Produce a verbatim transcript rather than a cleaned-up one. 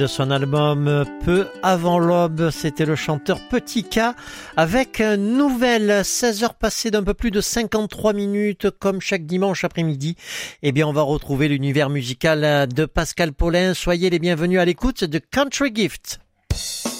De son album Peu avant l'aube, c'était le chanteur Petit K avec une nouvelle seize heures passées d'un peu plus de cinquante-trois minutes comme chaque dimanche après-midi. Eh bien, on va retrouver l'univers musical de Pascal Paulin. Soyez les bienvenus à l'écoute de Country Gift.